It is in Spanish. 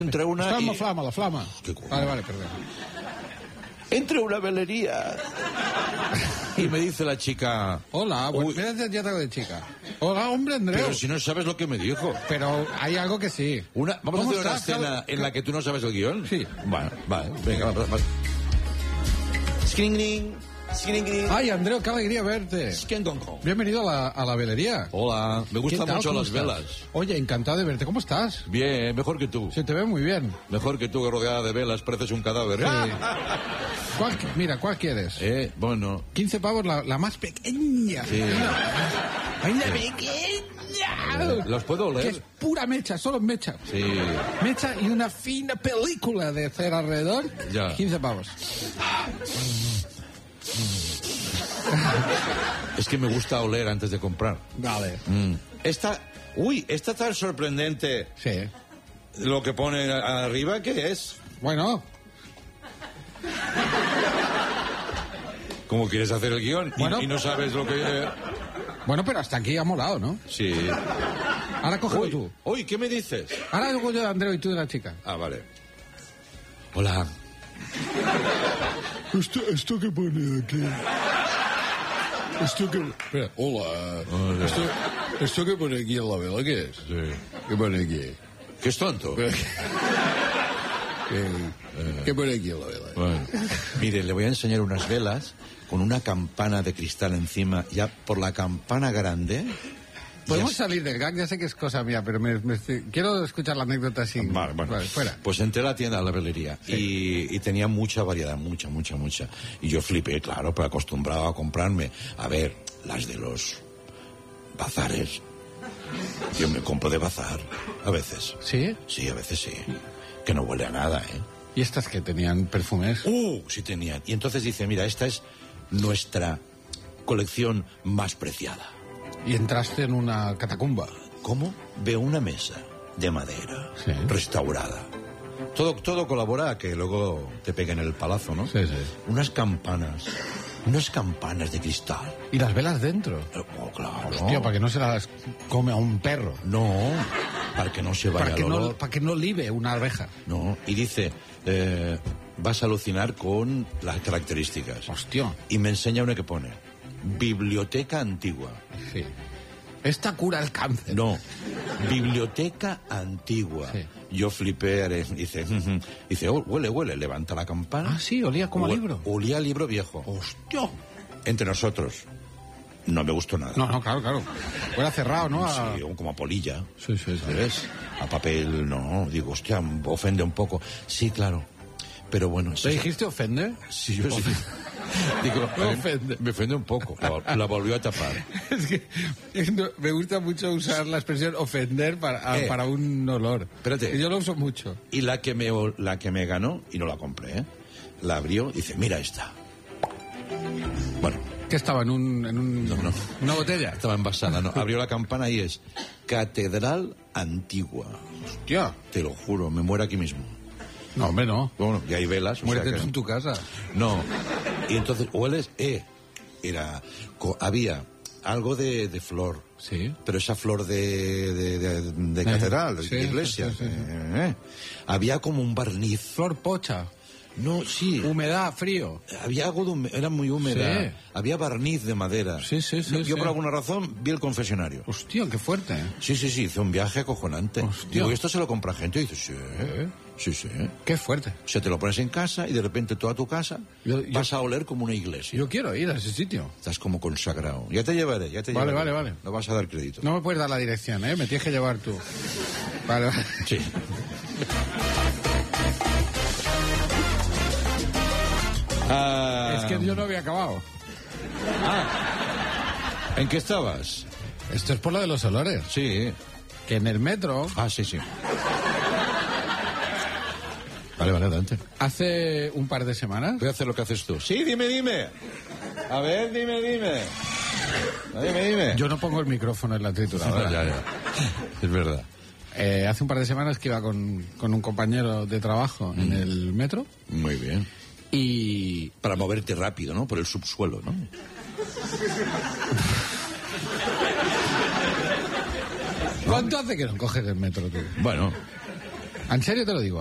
Entre una la flama. Vale, perdón. Entre una velería y me dice la chica... Hola, bueno, ya te hago de chica. Hola, hombre, Andreu. Pero si no sabes lo que me dijo. Pero hay algo que sí. ¿Vamos a hacer una escena en la que tú no sabes el guión? Sí. Bueno, vale, venga, vamos. Skring. Ay, Andreu, qué alegría verte. Bienvenido a la velería. Hola, me gustan mucho las estás? velas. Oye, encantado de verte. ¿Cómo estás? Bien, mejor que tú. Se te ve muy bien. Mejor que tú, rodeada de velas, pareces un cadáver. Sí. ¿Cuál quieres? Bueno. 15 pavos, la más pequeña. Sí. ¡Ay, la pequeña! ¿Los puedo oler? Que es pura mecha, solo mecha. Sí. Mecha y una fina película de cera alrededor. Ya. 15 pavos. Es que me gusta oler antes de comprar. Vale. Esta tan sorprendente. Sí. Lo que pone arriba, ¿qué es? Bueno. ¿Cómo quieres hacer el guión? Bueno. Y no sabes lo que... Bueno, pero hasta aquí ha molado, ¿no? Sí. Ahora cógelo tú. Uy, ¿qué me dices? Ahora hago yo de Andreu y tú de la chica. Ah, vale. Hola. ¿Esto que pone aquí? Esto que... Espera, hola. ¿Esto que pone aquí en la vela qué es? Sí. ¿Qué pone aquí? ¿Qué es tonto? ¿Qué pone aquí en la vela? Bueno. Mire, le voy a enseñar unas velas con una campana de cristal encima. Ya por la campana grande... Podemos salir del gag, ya sé que es cosa mía, pero quiero escuchar la anécdota así. Vale, fuera. Pues entré a la tienda, a la velería, sí. y tenía mucha variedad, mucha. Y yo flipé, claro, pero acostumbrado a comprarme, a ver, las de los bazares. Yo me compro de bazar, a veces. ¿Sí? Sí, a veces sí. Que no huele a nada, ¿eh? ¿Y estas que tenían perfumes? Sí tenían. Y entonces dice, mira, esta es nuestra colección más preciada. Y entraste en una catacumba. ¿Cómo? Veo una mesa de madera, sí, restaurada. Todo colabora a que luego te peguen el palazo, ¿no? Sí. Unas campanas de cristal. ¿Y las velas dentro? Claro. Hostia, para que no se las come a un perro. No, para que no se vaya el olor. Para que no libe una abeja. No, y dice, vas a alucinar con las características. Hostia. Y me enseña una que pone, biblioteca antigua. Sí. Esta cura el cáncer. No, biblioteca antigua. Sí. Yo flipé, dice, huele, levanta la campana. Ah, sí, olía como a libro. Olía a libro viejo. Hostia. Entre nosotros, no me gustó nada. No, claro. Huele cerrado, ¿no? Sí, como a polilla. Sí. ¿Ves? A papel, no. Digo, hostia, ofende un poco. Sí, claro. Pero bueno... ¿Te dijiste ofende? Sí, yo sí. Digo, me ofende un poco. La volvió a tapar. Es que me gusta mucho usar la expresión ofender para un olor. Espérate. Yo lo uso mucho. Y la que me ganó, y no la compré, ¿eh? La abrió y dice, mira esta. Bueno. ¿Qué estaba? No. ¿Una botella? Estaba envasada, no. Abrió la campana y es Catedral Antigua. Hostia. Te lo juro, me muero aquí mismo. No, hombre, no. Bueno, y hay velas. Muérete tú en tu casa. No. Y entonces, hueles, había algo de flor. Sí. Pero esa flor de catedral, sí, de iglesia. Sí. Había como un barniz. Flor pocha. No, sí. Humedad, frío. Había algo era muy húmeda. Sí. Había barniz de madera. Sí. Yo por alguna razón vi el confesionario. Hostia, qué fuerte. Sí, hice un viaje acojonante. Hostia. Digo, ¿esto se lo compra gente? Y dice, sí. Qué fuerte. O sea, te lo pones en casa y de repente toda tu casa vas a oler como una iglesia. Yo quiero ir a ese sitio. Estás como consagrado. Ya te llevaré. Vale. No vas a dar crédito. No me puedes dar la dirección, ¿eh? Me tienes que llevar tú. Vale. Sí. Es que yo no había acabado. ¿En qué estabas? Esto es por lo de los olores. Sí. Que en el metro... Sí. Vale, adelante. Hace un par de semanas... Voy a hacer lo que haces tú. Sí, dime. A ver, dime. Dime. Yo no pongo el micrófono en la trituradora. Ya. Es verdad. Hace un par de semanas que iba con un compañero de trabajo en el metro. Muy bien. Y... Para moverte rápido, ¿no? Por el subsuelo, ¿no? ¿Cuánto hace que no coges el metro tú? Bueno, En serio te lo digo.